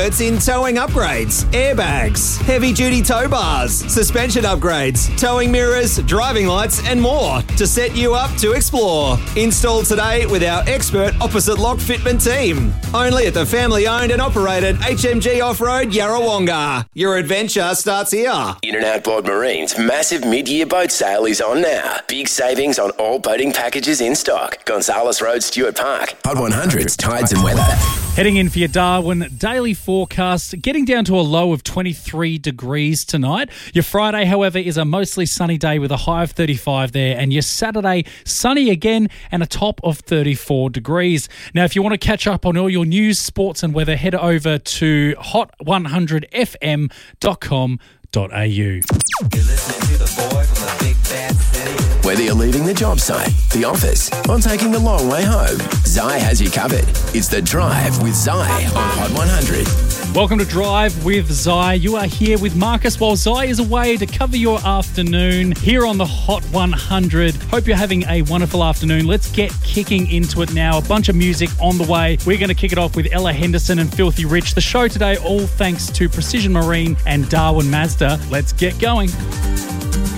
experts in towing upgrades, airbags, heavy-duty tow bars, suspension upgrades, towing mirrors, driving lights and more to set you up to explore. Install today with our expert opposite lock fitment team. Only at the family-owned and operated HMG Off-Road Yarrawonga. Your adventure starts here. In and Outboard Marine's massive mid-year boat sale is on now. Big savings on all boating packages in stock. Gonzales Road, Stuart Park. Hot 100's Tides and Weather. Heading in for your Darwin daily forecast, getting down to a low of 23 degrees tonight. Your Friday, however, is a mostly sunny day with a high of 35 there, and your Saturday, sunny again and a top of 34 degrees. Now, if you want to catch up on all your news, sports and weather, head over to hot100fm.com.au. You're listening to the boy from the big bad city. Whether you're leaving the job site, the office, or taking the long way home, Zai has you covered. It's The Drive with Zai on Hot 100. Welcome to Drive with Zai. You are here with Marcus while Zai is away to cover your afternoon here on the Hot 100. Hope you're having a wonderful afternoon. Let's get kicking into it now. A bunch of music on the way. We're going to kick it off with Ella Henderson and Filthy Rich. The show today, all thanks to Precision Marine and Darwin Mazda. Let's get going.